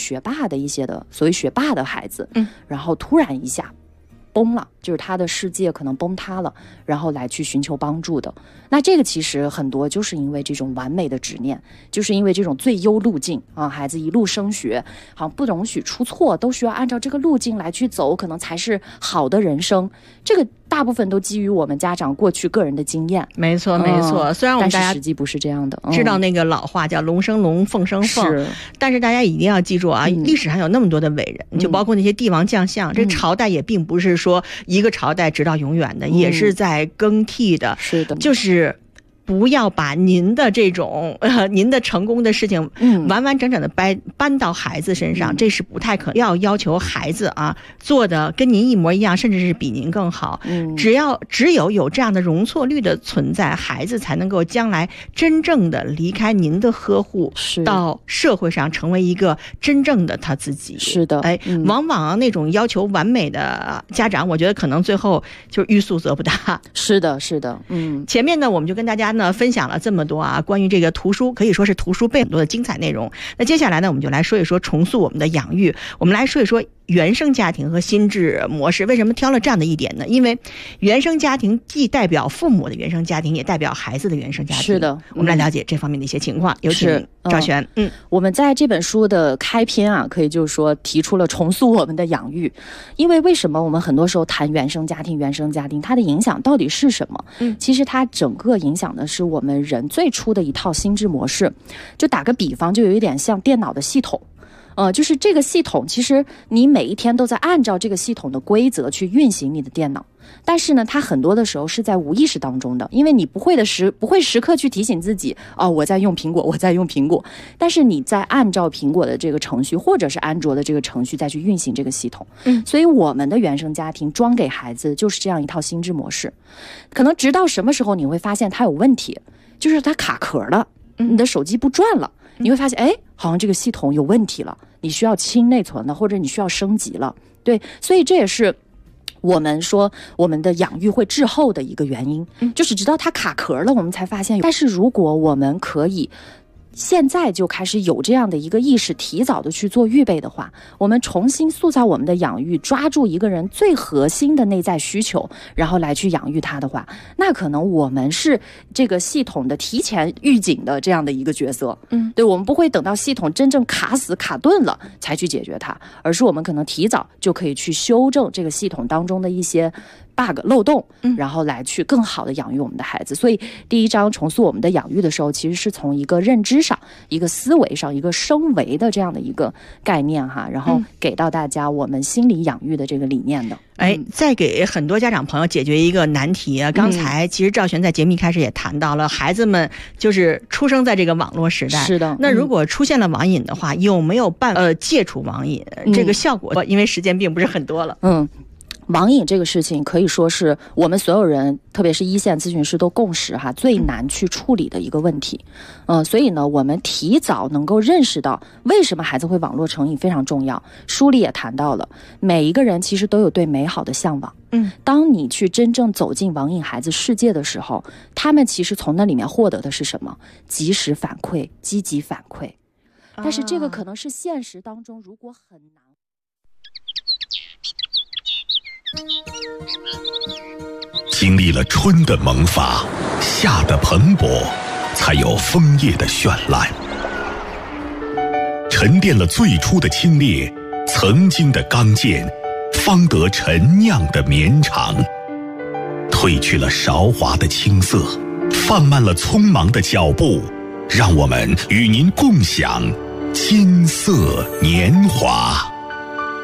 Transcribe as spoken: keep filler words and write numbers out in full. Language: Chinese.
学霸的一些的所谓学霸的孩子，嗯，然后突然一下崩了，就是他的世界可能崩塌了，然后来去寻求帮助的。那这个其实很多就是因为这种完美的执念，就是因为这种最优路径啊，孩子一路升学，好像不容许出错，都需要按照这个路径来去走，可能才是好的人生。这个大部分都基于我们家长过去个人的经验。 没错没错、嗯、虽然我们大家但是实际不是这样的、嗯、 知道那个老话叫龙生龙凤生凤，是，但是大家一定要记住啊、嗯、历史上有那么多的伟人、嗯、就包括那些帝王将相、嗯、这个朝代也并不是说一个朝代直到永远的、嗯、也是在更替的。 是的， 就是不要把您的这种、呃、您的成功的事情完完整整的搬搬到孩子身上、嗯、这是不太可能。要要求孩子啊做的跟您一模一样，甚至是比您更好。嗯，只要只有有这样的容错率的存在，孩子才能够将来真正的离开您的呵护，到社会上成为一个真正的他自己。 是的， 哎，嗯、往往、啊、那种要求完美的家长，我觉得可能最后就是欲速则不达。 是的，是的，嗯， 前面呢我们就跟大家呢分享了这么多啊，关于这个图书，可以说是图书背很多的精彩内容。那接下来呢，我们就来说一说重塑我们的养育，我们来说一说原生家庭和心智模式。为什么挑了这样的一点呢？因为原生家庭既代表父母的原生家庭，也代表孩子的原生家庭。 是的， 我们来了解这方面的一些情况。有请赵璇。 嗯，我们在这本书的开篇啊，可以就是说提出了重塑我们的养育。因为为什么我们很多时候谈原生家庭，原生家庭它的影响到底是什么？嗯，其实它整个影响的是我们人最初的一套心智模式。就打个比方，就有一点像电脑的系统。呃，就是这个系统，其实你每一天都在按照这个系统的规则去运行你的电脑，但是呢，它很多的时候是在无意识当中的，因为你不会的时不会时刻去提醒自己，哦，我在用苹果，我在用苹果，但是你在按照苹果的这个程序，或者是安卓的这个程序再去运行这个系统。嗯，所以我们的原生家庭装给孩子就是这样一套心智模式，可能直到什么时候你会发现它有问题，就是它卡壳了，你的手机不转了。你会发现，哎，好像这个系统有问题了，你需要清内存了，或者你需要升级了。对，所以这也是我们说我们的养育会滞后的一个原因，就是直到它卡壳了，我们才发现。但是如果我们可以现在就开始有这样的一个意识，提早的去做预备的话，我们重新塑造我们的养育，抓住一个人最核心的内在需求，然后来去养育他的话，那可能我们是这个系统的提前预警的这样的一个角色。嗯，对，我们不会等到系统真正卡死卡顿了才去解决它，而是我们可能提早就可以去修正这个系统当中的一些bug 漏洞，然后来去更好的养育我们的孩子。所以第一章重塑我们的养育的时候，其实是从一个认知上、一个思维上、一个升维的这样的一个概念哈，然后给到大家我们心理养育的这个理念的。 哎，再给很多家长朋友解决一个难题啊！刚才其实赵璇在节目一开始也谈到了，孩子们就是出生在这个网络时代。 是的。 那如果出现了网瘾的话，有没有办法呃戒除网瘾？这个效果，因为时间并不是很多了。 嗯。网瘾这个事情可以说是我们所有人，特别是一线咨询师都共识哈，最难去处理的一个问题。呃，所以呢，我们提早能够认识到为什么孩子会网络成瘾非常重要。书里也谈到了，每一个人其实都有对美好的向往。嗯，当你去真正走进网瘾孩子世界的时候，他们其实从那里面获得的是什么？及时反馈、积极反馈。但是这个可能是现实当中如果很难。 经历了春的萌发，夏的蓬勃，才有枫叶的绚烂。沉淀了最初的清冽，曾经的刚健，方得陈酿的绵长。褪去了韶华的青涩，放慢了匆忙的脚步，让我们与您共享金色年华。